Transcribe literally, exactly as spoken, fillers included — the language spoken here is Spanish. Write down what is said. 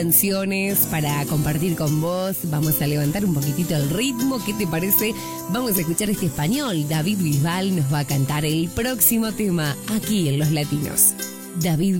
canciones para compartir con vos. Vamos a levantar un poquitito el ritmo. ¿Qué te parece? Vamos a escuchar este español. David Bisbal nos va a cantar el próximo tema aquí en Los Latinos. David